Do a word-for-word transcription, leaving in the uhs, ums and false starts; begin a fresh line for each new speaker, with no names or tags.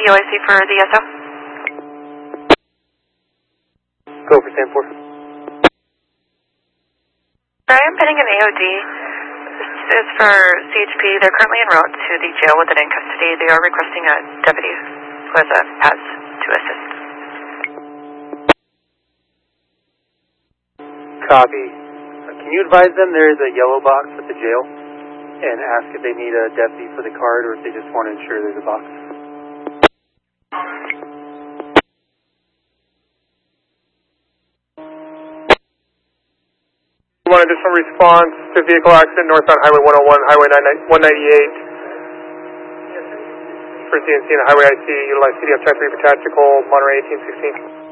U I C for the S O.
Go for stand four.
I am pending an A O D. This is for C H P. They're currently en route to the jail with it in custody. They are requesting a deputy who has a pass to assist.
Copy. Uh, can you advise them there is a yellow box at the jail and ask if they need a deputy for the card or if they just want to ensure there's a box?
One additional response to vehicle accident northbound Highway one oh one, Highway one ninety-eight. For C N C and Highway I C, utilize C D F Type three for tactical, Monterey eighteen sixteen.